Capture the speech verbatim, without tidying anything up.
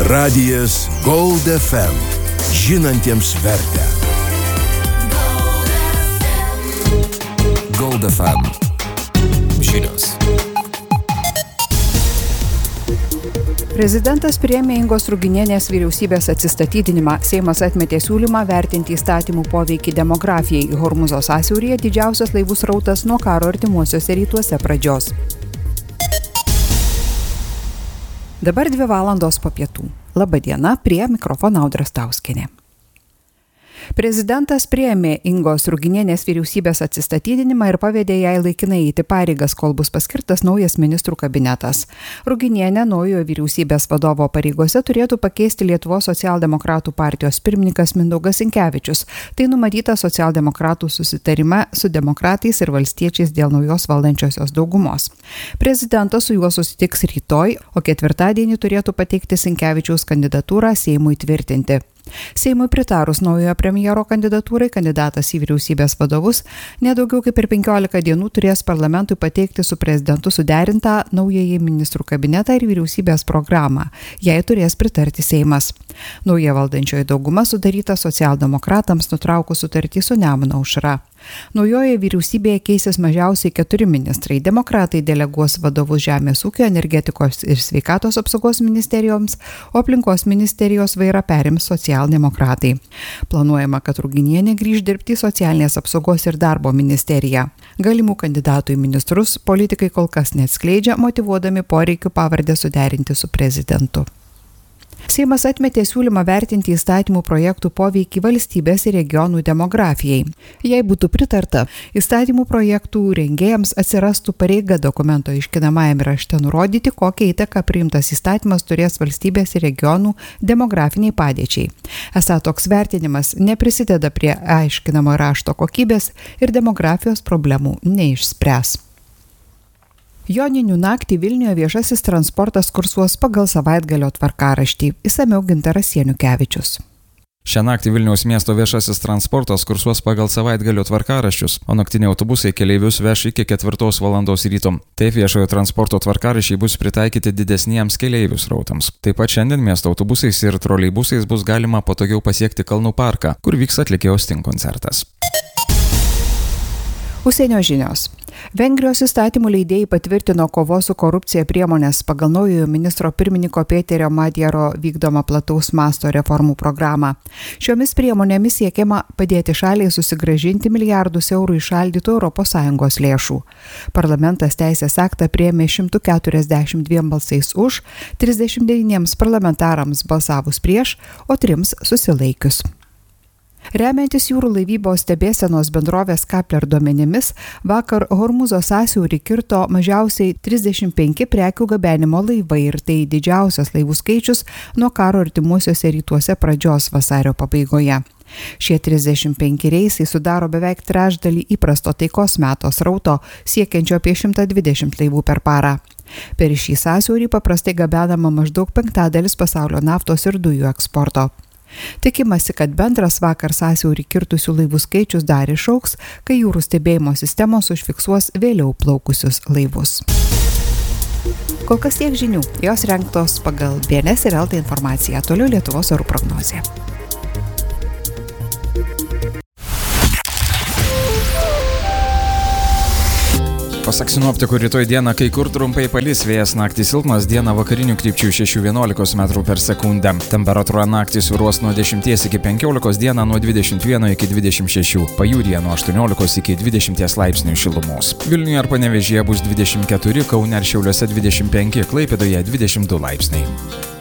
Radijas Gold F M. Žinantiems vertę. Gold F M. Žinios. Prezidentas priėmė Ingos Ruginienės vyriausybės atsistatydinimą. Seimas atmetė siūlymą vertinti įstatymų poveikį demografijai. Hormūzo sąsiauryje didžiausias laivų srautas nuo karo artimuosiuose rytuose pradžios. Dabar dvi valandos po pietų. Labą dieną, prie mikrofono Audra Stauskienė. Prezidentas priėmė Ingos Ruginienės vyriausybės atsistatydinimą ir pavedė jai laikinai eiti pareigas, kol bus paskirtas naujas ministrų kabinetas. Ruginienė naujojo vyriausybės vadovo pareigose turėtų pakeisti Lietuvos socialdemokratų partijos pirmininkas Mindaugas Sinkevičius. Tai numatyta socialdemokratų susitarime su demokratais ir valstiečiais dėl naujos valdančiosios daugumos. Prezidentas su juo susitiks rytoj, o ketvirtadienį turėtų pateikti Sinkevičiaus kandidatūrą Seimui tvirtinti. Seimui pritarus naujojo premjero kandidatūrai, kandidatas į vyriausybės vadovus nedaugiau kaip per penkiolika dienų turės parlamentui pateikti su prezidentu suderintą naująjį ministrų kabinetą ir vyriausybės programą. Jai turės pritarti Seimas. Nauja valdančioji dauguma sudaryta socialdemokratams nutraukus sutartį su Nemuno aušra. Naujoje vyriausybėje keisis mažiausiai keturi ministrai. Demokratai deleguos vadovus Žemės ūkio, energetikos ir sveikatos apsaugos ministerijoms, o aplinkos ministerijos vairą perims socialdemokratai. Planuojama, kad Ruginienė grįž dirbti į socialinės apsaugos ir darbo ministeriją. Galimų kandidatų į ministrus politikai kol kas neatskleidžia, motyvuodami poreikiu pavardę suderinti su prezidentu. Seimas atmetė siūlymą vertinti įstatymų projektų poveikį valstybės ir regionų demografijai. Jei būtų pritarta, įstatymų projektų rengėjams atsirastų pareiga dokumento aiškinamajame rašte nurodyti, kokią įtaką priimtas įstatymas turės valstybės ir regionų demografiniai padėčiai. Esą toks vertinimas neprisideda prie aiškinamo rašto kokybės ir demografijos problemų neišspręs. Joninių naktį Vilniuje viešasis transportas kursuos pagal savaitgalio tvarkaraštį. Išsamiau Gintaras Janukevičius. Šią naktį Vilniaus miesto viešasis transportas kursuos pagal savaitgalio tvarkaraščius, o naktiniai autobusai keleivius veš iki ketvirtos valandos ryto. Taip viešojo transporto tvarkaraščiai bus pritaikyti didesniems keleivių srautams. Taip pat šiandien miesto autobusais ir troleibusais bus galima patogiau pasiekti Kalnų parką, kur vyks atlikėjo Sting koncertas. Užsienio žinios. Vengrijos įstatymų leidėjai patvirtino kovos su korupcija priemonės pagal naujojo ministro pirmininko Peterio Madjaro vykdomą plataus masto reformų programą. Šiomis priemonėmis siekiama padėti šaliai susigrąžinti milijardus eurų įšaldytų Europos Sąjungos lėšų. Parlamentas teisės aktą priėmė šimtu keturiasdešimt dviem balsais už, trisdešimt devyniems parlamentarams balsavus prieš, o trims susilaikius. Remiantis jūrų laivybos stebėsenos bendrovės Kapler duomenimis, vakar Hormūzo sąsiaurį kirto mažiausiai trisdešimt penki prekių gabenimo laivai ir tai didžiausias laivų skaičius nuo karo artimuosiuose rytuose pradžios vasario pabaigoje. Šie trisdešimt penki reisai sudaro beveik trečdalį įprasto taikos meto srauto, siekiančio apie šimtą dvidešimt laivų per parą. Per šį sąsiaurį paprastai gabenama maždaug penktadalis pasaulio naftos ir dujų eksporto. Tikimasi, kad bendras vakar sąsiaurį kirtusių laivų skaičius dar išaugs, kai jūrų stebėjimo sistemos užfiksuos vėliau plaukusius laivus. Kol kas tiek žinių, jos rengtos pagal B N S ir L T informaciją. Toliau Lietuvos orų prognozė. Pasak sinoptikų, rytoj dieną kai kur trumpai palis, vėjas naktį silpnas, dieną vakarinių krypčių šeši vienuolika metrų per sekundę. Temperatūra naktį svyruos nuo dešimties iki penkiolikos, dieną nuo dvidešimt vieno iki dvidešimt šešių, pajūryje nuo aštuoniolikos iki dvidešimt laipsnių šilumos. Vilniuje ar Panevėžyje bus dvidešimt keturi, Kaune ir Šiauliuose dvidešimt penki, Klaipėdoje dvidešimt du laipsniai.